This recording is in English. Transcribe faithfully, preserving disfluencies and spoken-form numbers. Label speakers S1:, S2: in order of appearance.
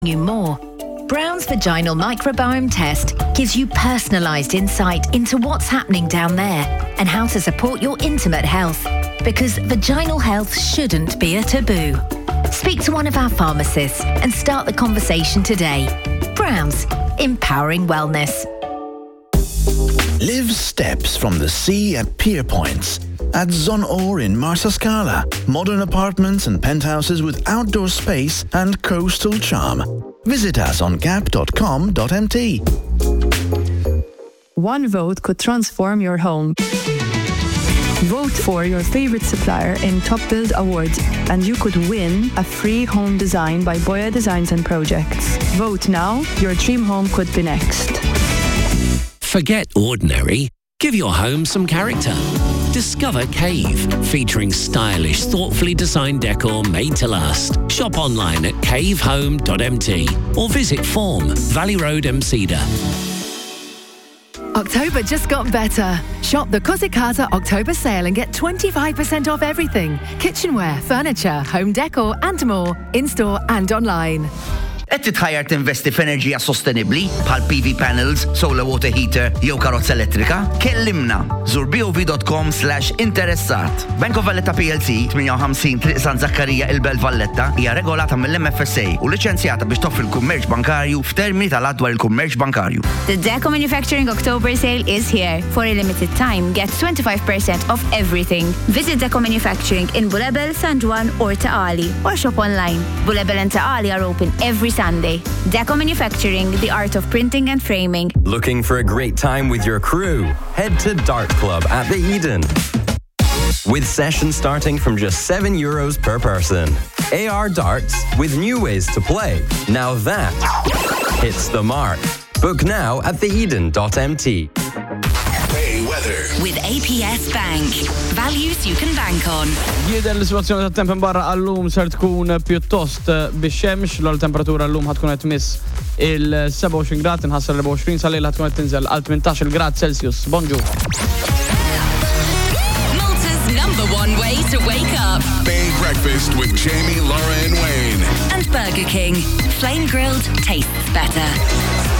S1: you more. Brown's Vaginal Microbiome Test gives you personalised insight into what's happening down there and how to support your intimate health, because vaginal health shouldn't be a taboo. Speak to one of our pharmacists and start the conversation today. Brown's, empowering wellness.
S2: Live steps from the sea at Pier Points. At Zon Or in Marsascala. Modern apartments and penthouses with outdoor space and coastal charm. Visit us on gap dot com dot m t.
S3: One vote could transform your home. Vote for your favorite supplier in Top Build Awards and you could win a free home design by Boya Designs and Projects. Vote now, your dream home could be next.
S4: Forget ordinary. Give your home some character. Discover Cave, featuring stylish, thoughtfully designed decor made to last. Shop online at cave home dot m t or visit Form, Valley Road, Mceda.
S5: October just got better. Shop the Cosicata October sale and get twenty-five percent off everything. Kitchenware, furniture, home decor and more, in-store and online.
S6: Qed titħajjar tinvesti f'enerġija sostenibbli bħal P V panels, solar water heater jew karozza elettrika? Kellimna żur b o v dot com slash interessat. Bank of Valletta P L C tminja u ħamsin Triq San Zakkarija il-Belt Valletta hija regolata mill-M F S A u liċenzjata biex toffri l-kummerċ bankarju f'termini tal-adwar il-kummerċ bankarju.
S7: The Deco Manufacturing October sale is here. For a limited time, get twenty-five percent off everything. Visit Deco Manufacturing in Bulebel, San Juan or Taali or shop online. Bulebel and Taali are open every Sunday. Deco Manufacturing, the art of printing and framing.
S8: Looking for a great time with your crew? Head to Dart Club at the Eden. With sessions starting from just seven euros per person. A R Darts with new ways to play. Now that hits the mark. Book now at the eden dot m t.
S9: Weather.
S10: With A P S Bank. Values you can bank on.
S11: Jieden l-situazzjoni ta' temp barra għallum ser tkun pjuttost bix-xemx, l-temperatura għallum ħatkun qed tmiss il-seba' u għoxrin grad, inħassar l-erba' u għoxrin, sal-lejl ħatkun qed tinżel għal tmintax-il grad Celsius. Bonġu.
S10: Malta's number one way to wake up.
S9: Big breakfast with Jamie, Laura and Wayne.
S10: And Burger King. Flame grilled tastes better.